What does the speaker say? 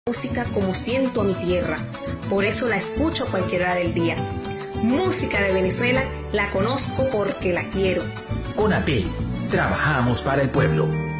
Música como siento a mi tierra, por eso la escucho a cualquier hora del día. Música de Venezuela la conozco porque la quiero. Conatel, trabajamos para el pueblo.